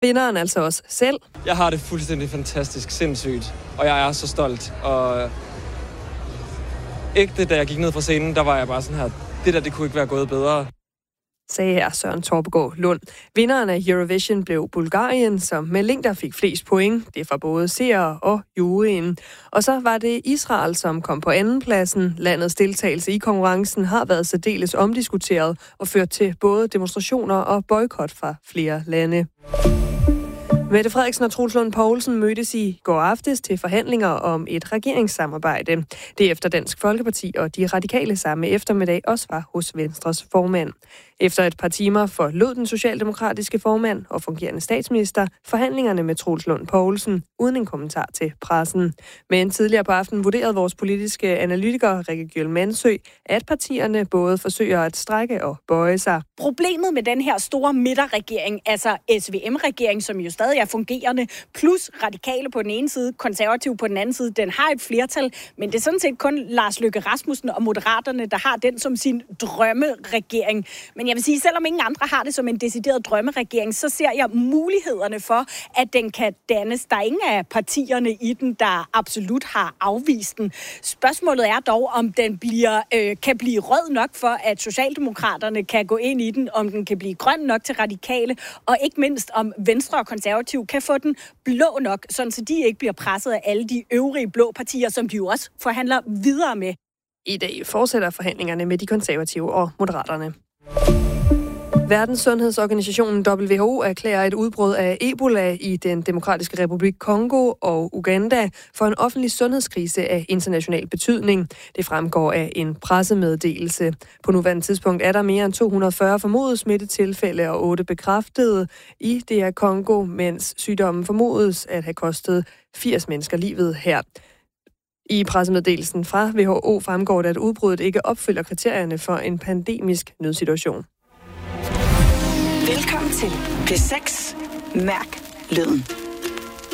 Vinderen altså også selv. Jeg har det fuldstændig fantastisk, sindssygt, og jeg er så stolt. Og ægte, da jeg gik ned fra scenen, der var jeg bare sådan her, det kunne ikke være gået bedre. Sagde her Søren Torpegaard Lund. Vinderen af Eurovision blev Bulgarien, som med længder fik flest point. Det er fra både seere og juryen. Og så var det Israel, som kom på andenpladsen. Landets deltagelse i konkurrencen har været særdeles omdiskuteret og ført til både demonstrationer og boykot fra flere lande. Mette Frederiksen og Troels Lund Poulsen mødtes i går aftes til forhandlinger om et regeringssamarbejde. Det er efter Dansk Folkeparti og De Radikale samme eftermiddag også var hos Venstres formand. Efter et par timer forlod den socialdemokratiske formand og fungerende statsminister forhandlingerne med Troels Lund Poulsen uden en kommentar til pressen. Men tidligere på aftenen vurderede vores politiske analytiker Rikke Gjøl Mandsø, at partierne både forsøger at strække og bøje sig. Problemet med den her store midterregering, altså SVM-regering, som jo stadig er fungerende, plus radikale på den ene side, konservative på den anden side, den har et flertal, men det er sådan set kun Lars Løkke Rasmussen og Moderaterne, der har den som sin drømmeregering. Men jeg vil sige, selvom ingen andre har det som en decideret drømmeregering, så ser jeg mulighederne for, at den kan dannes. Der er ingen af partierne i den, der absolut har afvist den. Spørgsmålet er dog, om den kan blive rød nok for, at Socialdemokraterne kan gå ind i den, om den kan blive grøn nok til radikale, og ikke mindst om Venstre og Konservative kan få den blå nok, sådan så de ikke bliver presset af alle de øvrige blå partier, som de jo også forhandler videre med. I dag fortsætter forhandlingerne med de konservative og moderaterne. Verdenssundhedsorganisationen WHO erklærer et udbrud af Ebola i den Demokratiske Republik Kongo og Uganda for en offentlig sundhedskrise af international betydning. Det fremgår af en pressemeddelelse. På nuværende tidspunkt er der mere end 240 formodede smittetilfælde og 8 bekræftede i DR Kongo, mens sygdommen formodes at have kostet 80 mennesker livet her. I pressemeddelelsen fra WHO fremgår det, at udbruddet ikke opfylder kriterierne for en pandemisk nødsituation. Velkommen til P6. Mærk lyden.